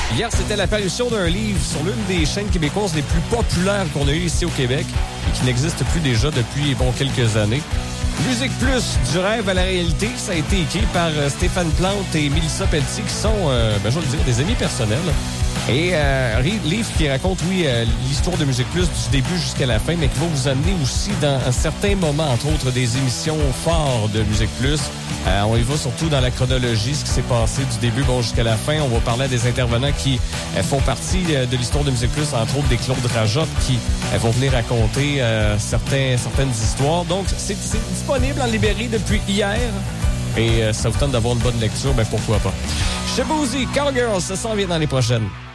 Hier, c'était l'apparition d'un livre sur l'une des chaînes québécoises les plus populaires qu'on a eues ici au Québec et qui n'existe plus déjà depuis quelques années. Musique Plus, du rêve à la réalité, ça a été écrit par Stéphane Plante et Mélissa Pelletier, qui sont, je vais le dire, des amis personnels. Et livre qui raconte, l'histoire de Musique Plus du début jusqu'à la fin, mais qui va vous amener aussi dans un certain moment, entre autres, des émissions fortes de Musique Plus. On y va surtout dans la chronologie, ce qui s'est passé du début jusqu'à la fin. On va parler des intervenants qui font partie de l'histoire de Musique Plus, entre autres des Claude Rajotte, qui vont venir raconter certaines histoires. Donc, c'est disponible en librairie depuis hier. Et ça vous tente d'avoir une bonne lecture, pourquoi pas. Chez Boozy, Cowgirls, ça s'en vient dans les prochaines.